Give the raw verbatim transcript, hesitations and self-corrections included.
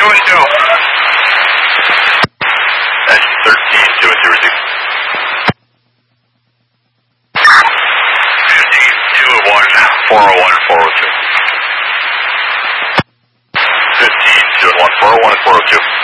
two and two. That's thirteen, two and two receive. fifteen, two and one, four oh one, four oh two. fifteen, two and one, four oh one, and four oh two.